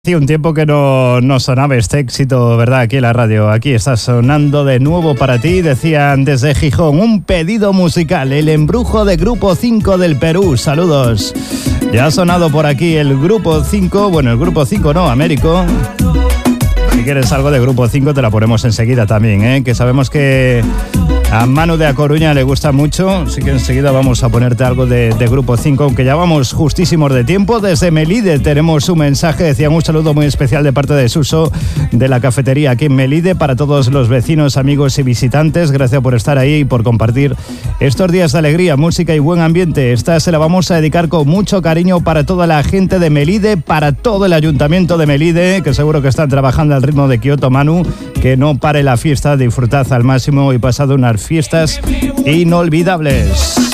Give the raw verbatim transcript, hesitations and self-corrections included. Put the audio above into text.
Hacía un tiempo que no, no sonaba este éxito, ¿verdad? Aquí en la radio. Aquí está sonando de nuevo para ti. Decían desde Gijón, un pedido musical, el embrujo de Grupo cinco del Perú. Saludos. Ya ha sonado por aquí el Grupo cinco. Bueno, el Grupo cinco no, Américo. Si quieres algo de Grupo cinco te la ponemos enseguida también, ¿eh? Que sabemos que a Manu de A Coruña le gusta mucho, así que enseguida vamos a ponerte algo de, de Grupo cinco, aunque ya vamos justísimos de tiempo. Desde Melide tenemos un mensaje, decían un saludo muy especial de parte de Suso, de la cafetería aquí en Melide, para todos los vecinos, amigos y visitantes. Gracias por estar ahí y por compartir estos días de alegría, música y buen ambiente. Esta se la vamos a dedicar con mucho cariño para toda la gente de Melide, para todo el ayuntamiento de Melide, que seguro que están trabajando al ritmo de Kioto. Manu, que no pare la fiesta, disfrutad al máximo y pasad unas fiestas inolvidables.